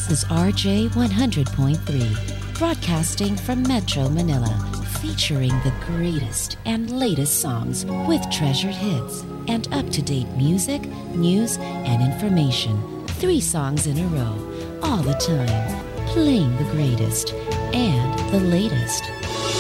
This is RJ 100.3, broadcasting from Metro Manila, featuring the greatest and latest songs with treasured hits and up-to-date music, news, and information. 3 songs in a row, all the time, playing the greatest and the latest.